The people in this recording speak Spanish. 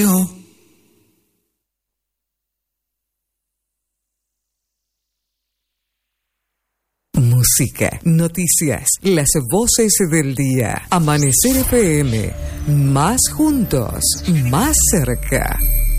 Música, noticias, las voces del día. Amanecer FM, más juntos, más cerca.